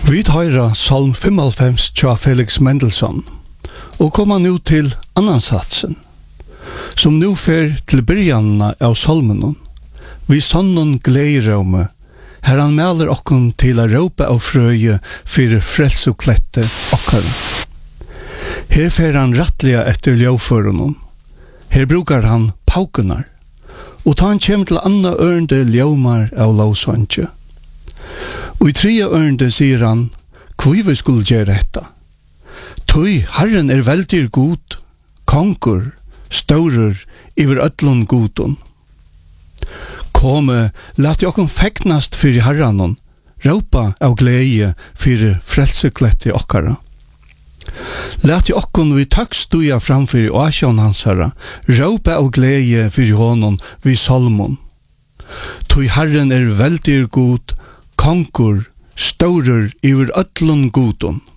Vi hører Salm 55 tja Felix Mendelssohn, og kommer nu til annansatsen, som nu fer til byrjanna av salmen. Vi sonnon gleiraume, her han meldar okkon til a råpa av frøye fyrir frelsuklette okkara. Her fer han rattliga etter ljauførunnen. Her brukar han paukunar, og ta han kjem til anna ørnde ljaumar av lausvantje. Og i 3. ørnde sier han, hvor vi skulle gjøre dette. Tøy, Herren veldig god, konkur, staurer, iver ötlun godun. Komme, lat jokken feknast fyrir Herranon, råpa av glede fyrir frelseklette okkara. Lat jokken vi takkstuja framfyrir åsjån hans herra, råpa av glede fyrir honom vi salmon. Tøy, Herren veldig god, konkur, staurer iver ötlun godun.